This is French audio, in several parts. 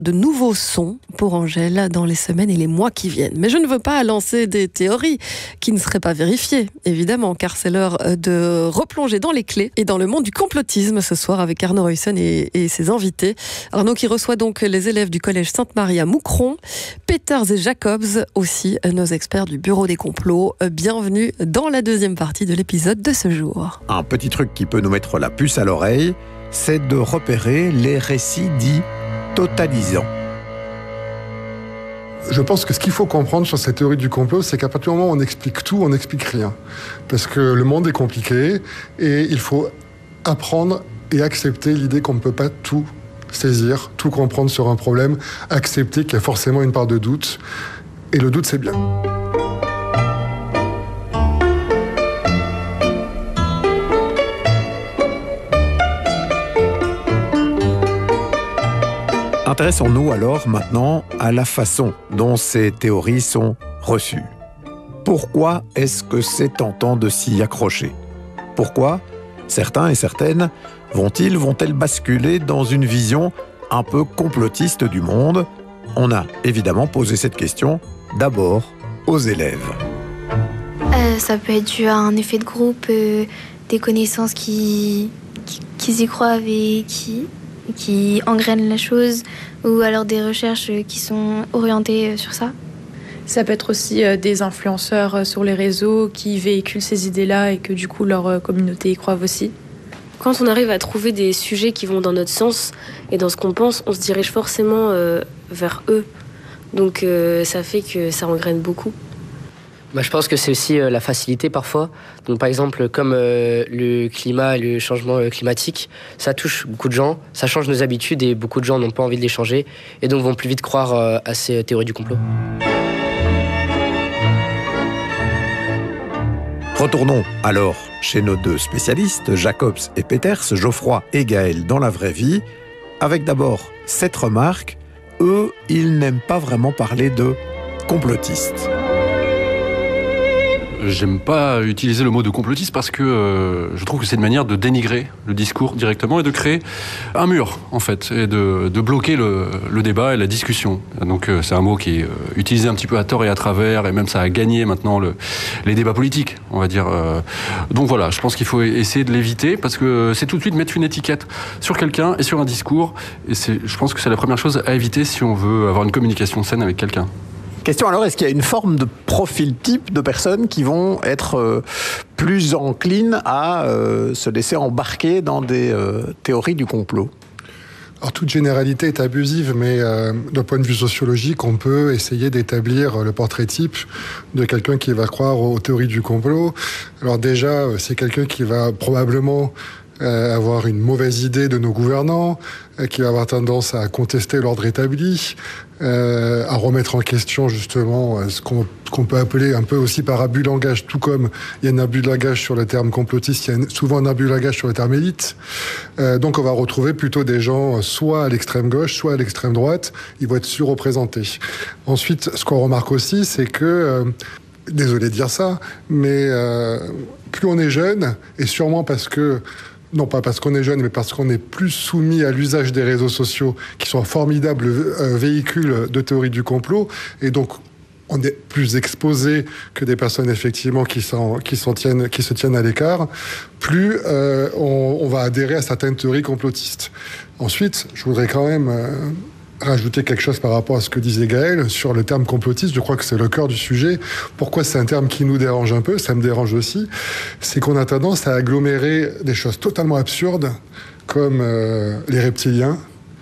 de nouveaux sons pour Angèle dans les semaines et les mois qui viennent. Mais je ne veux pas lancer des théories qui ne seraient pas vérifiées, évidemment, car c'est l'heure de replonger dans les clés et dans le monde du complotisme ce soir avec Arnaud Ruyssen et ses invités. Arnaud qui reçoit donc les élèves du collège Sainte-Marie à Moucron, Peters et Jacobs, aussi nos experts du bureau des complots. Bienvenue dans la deuxième partie de l'épisode de ce jour. Un petit truc qui peut nous mettre la puce à l'oreille, c'est de repérer les récits dits totalisant. Je pense que ce qu'il faut comprendre sur cette théorie du complot, c'est qu'à partir du moment où on explique tout, on n'explique rien. Parce que le monde est compliqué et il faut apprendre et accepter l'idée qu'on ne peut pas tout saisir, tout comprendre sur un problème, accepter qu'il y a forcément une part de doute. Et le doute, c'est bien. Intéressons-nous alors maintenant à la façon dont ces théories sont reçues. Pourquoi est-ce que c'est tentant de s'y accrocher ? Pourquoi certains et certaines vont-elles basculer dans une vision un peu complotiste du monde ? On a évidemment posé cette question d'abord aux élèves. Ça peut être dû à un effet de groupe, des connaissances qui y croient et qui engrainent la chose, ou alors des recherches qui sont orientées sur ça. Ça peut être aussi des influenceurs sur les réseaux qui véhiculent ces idées-là et que du coup leur communauté y croit aussi. Quand on arrive à trouver des sujets qui vont dans notre sens et dans ce qu'on pense, on se dirige forcément vers eux. Donc ça fait que ça engraine beaucoup. Je pense que c'est aussi la facilité parfois. Donc, par exemple, comme le climat et le changement climatique, ça touche beaucoup de gens, ça change nos habitudes et beaucoup de gens n'ont pas envie de les changer et donc vont plus vite croire à ces théories du complot. Retournons alors chez nos deux spécialistes, Jacobs et Peters, Geoffroy et Gaël dans la vraie vie, avec d'abord cette remarque, eux, ils n'aiment pas vraiment parler de complotistes. J'aime pas utiliser le mot de complotiste parce que je trouve que c'est une manière de dénigrer le discours directement et de créer un mur, en fait, et de bloquer le débat et la discussion. Donc c'est un mot qui est utilisé un petit peu à tort et à travers, et même ça a gagné maintenant les débats politiques, on va dire. Donc voilà, je pense qu'il faut essayer de l'éviter parce que c'est tout de suite mettre une étiquette sur quelqu'un et sur un discours, et je pense que c'est la première chose à éviter si on veut avoir une communication saine avec quelqu'un. Question alors, est-ce qu'il y a une forme de profil type de personnes qui vont être plus enclines à se laisser embarquer dans des théories du complot ? Alors, toute généralité est abusive, mais d'un point de vue sociologique, on peut essayer d'établir le portrait type de quelqu'un qui va croire aux théories du complot. Alors déjà, c'est quelqu'un qui va probablement avoir une mauvaise idée de nos gouvernants, qui va avoir tendance à contester l'ordre établi, à remettre en question justement ce qu'on peut appeler un peu aussi par abus de langage, tout comme il y a un abus de langage sur le terme complotiste, il y a souvent un abus de langage sur le terme élite. Donc on va retrouver plutôt des gens soit à l'extrême gauche, soit à l'extrême droite, ils vont être surreprésentés. Ensuite, ce qu'on remarque aussi, c'est que désolé de dire ça, mais plus on est jeune, et sûrement parce que non pas parce qu'on est jeune, mais parce qu'on est plus soumis à l'usage des réseaux sociaux, qui sont un formidable véhicule de théorie du complot, et donc on est plus exposé que des personnes effectivement qui se tiennent à l'écart, plus on va adhérer à certaines théories complotistes. Ensuite, je voudrais quand même rajouter quelque chose par rapport à ce que disait Gaël sur le terme complotiste. Je crois que c'est le cœur du sujet. Pourquoi c'est un terme qui nous dérange un peu ? Ça me dérange aussi. C'est qu'on a tendance à agglomérer des choses totalement absurdes comme les reptiliens,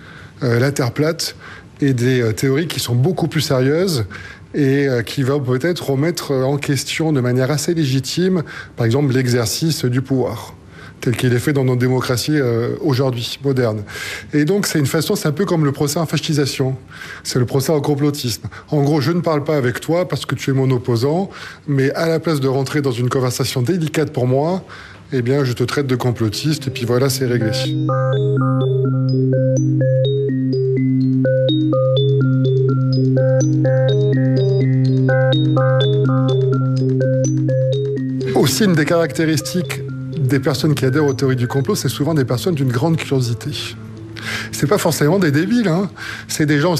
la Terre plate et des théories qui sont beaucoup plus sérieuses et qui vont peut-être remettre en question de manière assez légitime, par exemple, l'exercice du pouvoir, tel qu'il est fait dans nos démocraties aujourd'hui, modernes. Et donc, c'est un peu comme le procès en fascisation. C'est le procès en complotisme. En gros, je ne parle pas avec toi parce que tu es mon opposant, mais à la place de rentrer dans une conversation délicate pour moi, eh bien, je te traite de complotiste, et puis voilà, c'est réglé. Aussi, une des caractéristiques des personnes qui adhèrent aux théories du complot, c'est souvent des personnes d'une grande curiosité. c'est pas forcément des débiles, hein. C'est des gens